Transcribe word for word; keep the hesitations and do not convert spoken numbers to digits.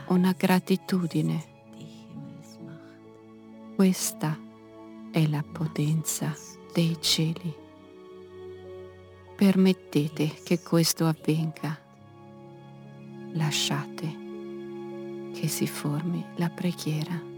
una gratitudine. Questa è la potenza dei cieli. Permettete che questo avvenga. Lasciate che si formi la preghiera.